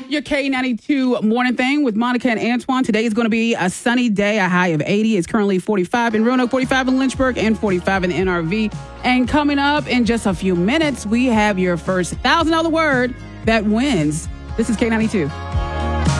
Your K92 morning thing with Monica and Antoine. Today is going to be a sunny day, a high of 80. It's currently 45 in Roanoke, 45 in Lynchburg, and 45 in the NRV. And coming up in just a few minutes, we have your first $1,000 word that wins. This is K92.